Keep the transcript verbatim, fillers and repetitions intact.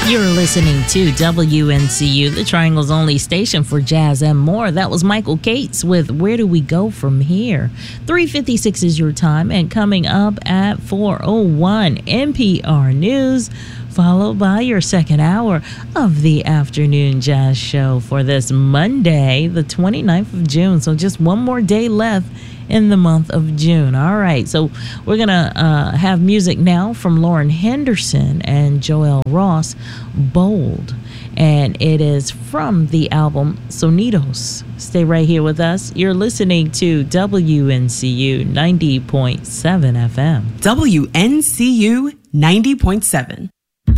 You're listening to W N C U, the Triangle's only station for jazz and more. That was Michael Cates with Where Do We Go From Here? three fifty-six is your time, and coming up at four oh one, N P R News, followed by your second hour of the afternoon jazz show for this Monday, the twenty-ninth of June. So just one more day left in the month of June. All right, so we're gonna uh, have music now from Lauren Henderson and Joel Ross, Bold, and it is from the album Sonidos. Stay right here with us. You're listening to W N C U ninety point seven F M. W N C U ninety point seven.